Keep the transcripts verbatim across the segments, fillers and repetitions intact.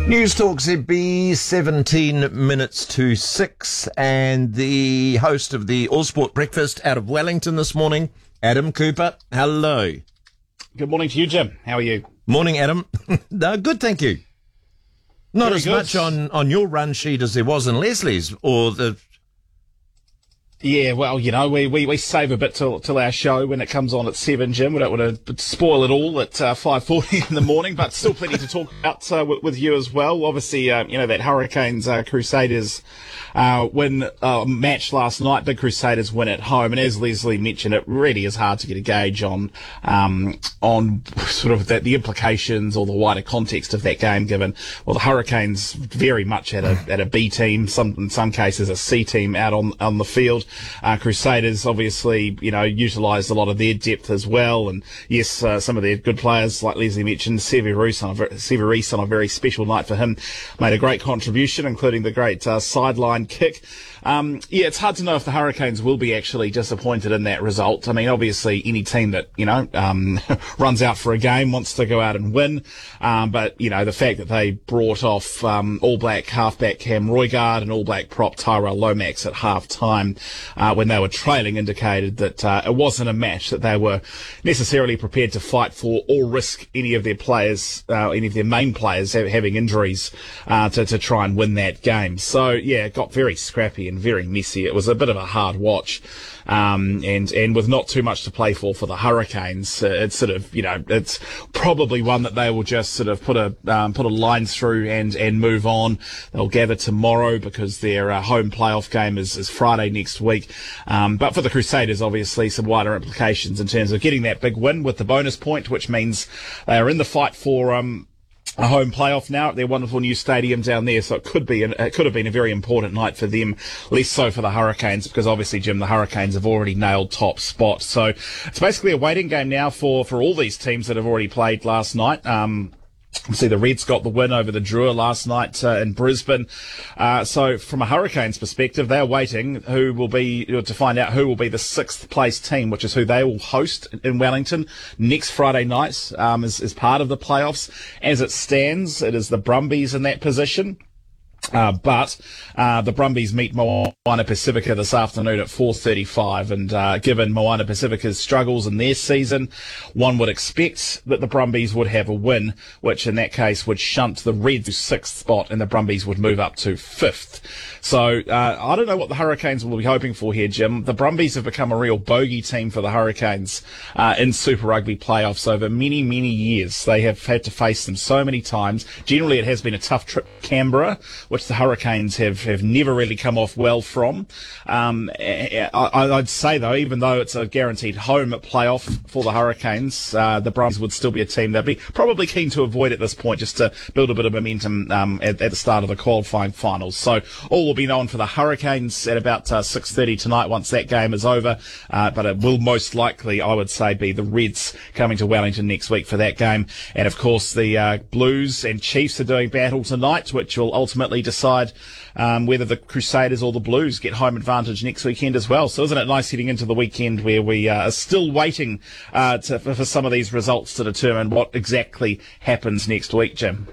News Talk Z B, seventeen minutes to six, and the host of the All Sport Breakfast out of Wellington this morning, Adam Cooper. Hello. Good morning to you, Jim. How are you? Morning, Adam. No, good, thank you. Not Very as good. much on, on your run sheet as there was in Leslie's, or the... Yeah, well, you know, we, we, we save a bit till till our show when it comes on at seven, Jim. We don't want to spoil it all at uh, five forty in the morning, but still plenty to talk about uh, with, with you as well. Obviously, uh, you know, that Hurricanes uh, Crusaders uh, win uh, match last night, big Crusaders win at home, and as Leslie mentioned, it really is hard to get a gauge on um, on sort of the, the implications or the wider context of that game, given, well, the Hurricanes very much had a, had a B team, some in some cases a C team out on, on the field. Uh, Crusaders obviously, you know, utilised a lot of their depth as well, and yes, uh, some of their good players, like Leslie mentioned, Severis on a, ver- Severis on a very special night for him, made a great contribution, including the great uh, sideline kick. Um, yeah, it's hard to know if the Hurricanes will be actually disappointed in that result. I mean, obviously, any team that, you know, um, runs out for a game wants to go out and win. Um, but, you know, the fact that they brought off um, All Black halfback Cam Roigard and All Black prop Tyrell Lomax at half time uh, when they were trailing indicated that uh, it wasn't a match that they were necessarily prepared to fight for or risk any of their players, uh, any of their main players ha- having injuries uh, to, to try and win that game. So, yeah, it got very scrappy and very messy. It was a bit of a hard watch, um, and and with not too much to play for for the Hurricanes, uh, it's sort of, you know, it's probably one that they will just sort of put a um, put a line through and and move on. They'll gather tomorrow because their uh, home playoff game is, is Friday next week. Um, but for the Crusaders, obviously, some wider implications in terms of getting that big win with the bonus point, which means they are in the fight for um. a home playoff now at their wonderful new stadium down there, so it could be an, it could have been a very important night for them, less so for the Hurricanes, because obviously, Jim, the Hurricanes have already nailed top spot. So it's basically a waiting game now for, for all these teams that have already played last night. Um, See, the Reds got the win over the Drua last night uh, in Brisbane. Uh, so from a Hurricanes perspective, they're waiting who will be to find out who will be the sixth place team, which is who they will host in Wellington next Friday night um, as, as part of the playoffs. As it stands, it is the Brumbies in that position. Uh, but uh, the Brumbies meet Moana Pacifica this afternoon at four thirty-five, and uh, given Moana Pacifica's struggles in their season, one would expect that the Brumbies would have a win, which in that case would shunt the Reds to sixth spot, and the Brumbies would move up to fifth. So uh, I don't know what the Hurricanes will be hoping for here, Jim. The Brumbies have become a real bogey team for the Hurricanes uh, in Super Rugby playoffs over many, many years. They have had to face them so many times. Generally, it has been a tough trip to Canberra, which the Hurricanes have, have never really come off well from. Um, I, I'd say, though, even though it's a guaranteed home playoff for the Hurricanes, uh, the Brumbies would still be a team they'd be probably keen to avoid at this point, just to build a bit of momentum um, at, at the start of the qualifying finals. So all will be known for the Hurricanes at about uh, six thirty tonight once that game is over, uh, but it will most likely, I would say, be the Reds coming to Wellington next week for that game. And, of course, the uh, Blues and Chiefs are doing battle tonight, which will ultimately decide um, whether the Crusaders or the Blues get home advantage next weekend as well. So isn't it nice heading into the weekend where we uh, are still waiting uh, to, for, for some of these results to determine what exactly happens next week, Jim?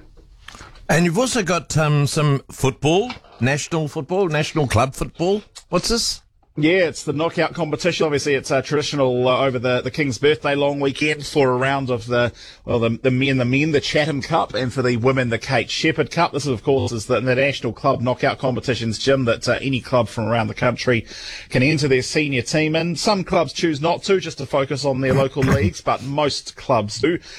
And you've also got um, some football, national football, national club football. What's this? Yeah, it's the knockout competition. Obviously, it's a traditional uh, over the, the King's birthday long weekend for a round of the, well, the, the men, the men, the Chatham Cup, and for the women, the Kate Shepherd Cup. This, is, of course, is the, the national club knockout competitions, Jim, that uh, any club from around the country can enter their senior team in. Some clubs choose not to, just to focus on their local leagues, but most clubs do.